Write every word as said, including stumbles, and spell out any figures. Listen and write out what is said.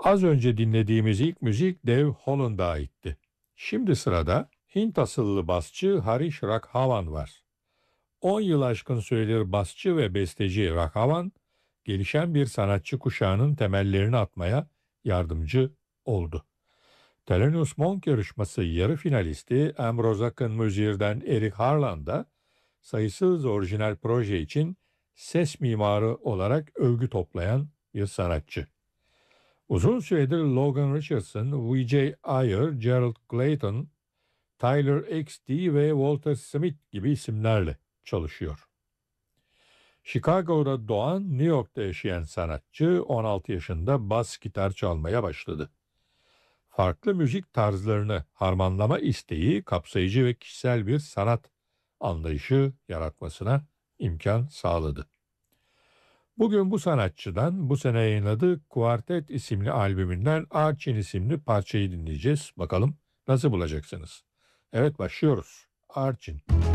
Az önce dinlediğimiz ilk müzik Dave Holland'a aitti. Şimdi sırada Hint asıllı basçı Harish Raghavan var. on yıl aşkın süredir basçı ve besteci Raghavan, gelişen bir sanatçı kuşağının temellerini atmaya yardımcı oldu. Thelonious Monk yarışması yarı finalisti Ambrose Akın Müziğir'den Eric Harlan da sayısız orijinal proje için ses mimarı olarak övgü toplayan bir sanatçı. Uzun süredir Logan Richardson, V J Ayer, Gerald Clayton, Tyler X D ve Walter Smith gibi isimlerle çalışıyor. Chicago'da doğan, New York'ta yaşayan sanatçı on altı yaşında bas gitar çalmaya başladı. Farklı müzik tarzlarını harmanlama isteği kapsayıcı ve kişisel bir sanat anlayışı yaratmasına imkan sağladı. Bugün bu sanatçıdan bu sene yayınladığı Quartet isimli albümünden Arçin isimli parçayı dinleyeceğiz. Bakalım nasıl bulacaksınız? Evet, başlıyoruz. Arçin.